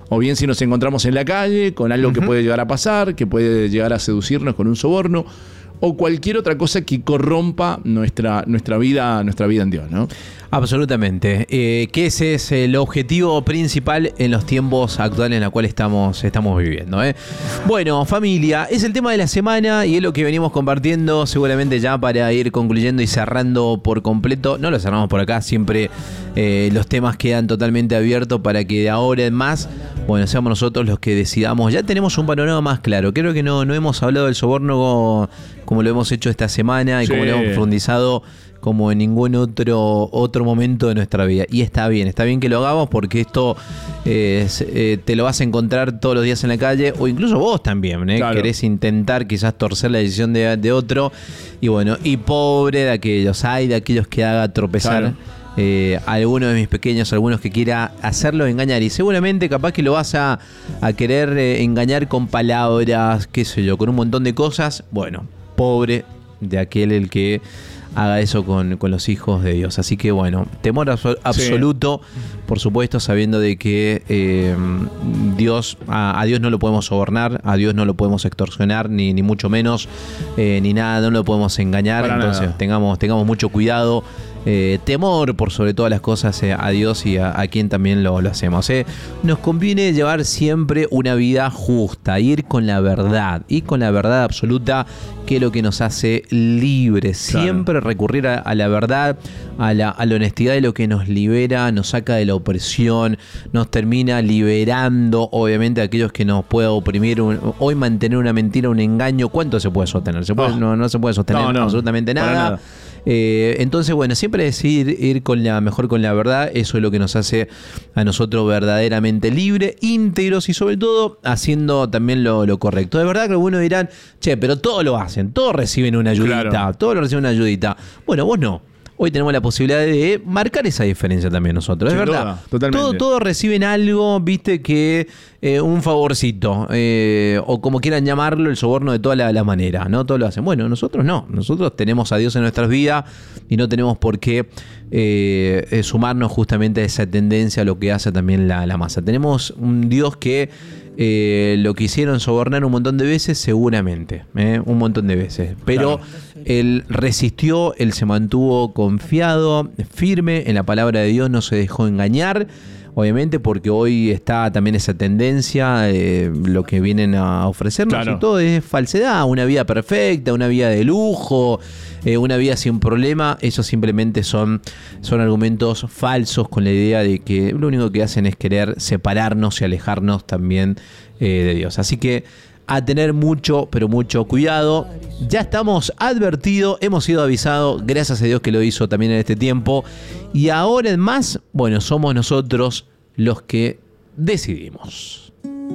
O bien si nos encontramos en la calle con algo que puede llegar a pasar, que puede llegar a seducirnos con un soborno, o cualquier otra cosa que corrompa nuestra vida en Dios, ¿no? Absolutamente. Que ese es el objetivo principal en los tiempos actuales en los cuales estamos viviendo, ¿eh? Bueno, familia, es el tema de la semana y es lo que venimos compartiendo seguramente ya para ir concluyendo y cerrando por completo. No lo cerramos por acá, siempre los temas quedan totalmente abiertos para que de ahora en más, bueno, seamos nosotros los que decidamos. Ya tenemos un panorama más claro. Creo que no hemos hablado del soborno como lo hemos hecho esta semana y como lo hemos profundizado como en ningún otro momento de nuestra vida. Y está bien que lo hagamos porque esto te lo vas a encontrar todos los días en la calle, o incluso vos también, claro. Querés intentar quizás torcer la decisión de otro, y bueno, y pobre de aquellos que haga tropezar, claro. Alguno de mis pequeños, algunos que quiera hacerlo engañar, y seguramente capaz que lo vas a querer engañar con palabras, qué sé yo, con un montón de cosas. Bueno, pobre de aquel el que haga eso con los hijos de Dios. Así que bueno, temor absoluto, por supuesto, sabiendo de que a Dios no lo podemos sobornar, a Dios no lo podemos extorsionar, ni mucho menos, ni nada, no lo podemos engañar. Para entonces nada. Tengamos mucho cuidado. Temor por sobre todas las cosas a Dios y a quien también lo hacemos. Nos conviene llevar siempre una vida justa, ir con la verdad absoluta, que es lo que nos hace libres. Claro. Siempre recurrir a la verdad, a la honestidad, de lo que nos libera, nos saca de la opresión, nos termina liberando, obviamente, a aquellos que nos pueda oprimir. Hoy mantener una mentira, un engaño, ¿cuánto se puede sostener? No se puede sostener absolutamente nada. Entonces, bueno, siempre decidir ir mejor con la verdad. Eso es lo que nos hace a nosotros verdaderamente libres, íntegros y sobre todo haciendo también lo correcto. De verdad que algunos dirán, pero todos lo hacen, todos reciben una ayudita, claro. Todos reciben una ayudita. Bueno, vos no. Hoy tenemos la posibilidad de marcar esa diferencia también nosotros, es verdad. Totalmente. Todos reciben algo, viste, que un favorcito, o como quieran llamarlo, el soborno de todas las maneras, ¿no? Todos lo hacen. Bueno, nosotros no. Nosotros tenemos a Dios en nuestras vidas y no tenemos por qué sumarnos justamente a esa tendencia, a lo que hace también la masa. Tenemos un Dios que lo quisieron sobornar un montón de veces, seguramente, un montón de veces, pero claro. Él resistió, él se mantuvo confiado, firme en la palabra de Dios, no se dejó engañar, obviamente, porque hoy está también esa tendencia, lo que vienen a ofrecernos, claro. Y todo es falsedad, una vida perfecta, una vida de lujo, una vida sin problema. Eso simplemente son argumentos falsos, con la idea de que lo único que hacen es querer separarnos y alejarnos también de Dios. Así que a tener mucho, pero mucho cuidado. Ya estamos advertidos, hemos sido avisados, gracias a Dios que lo hizo también en este tiempo. Y ahora en más, bueno, somos nosotros los que decidimos.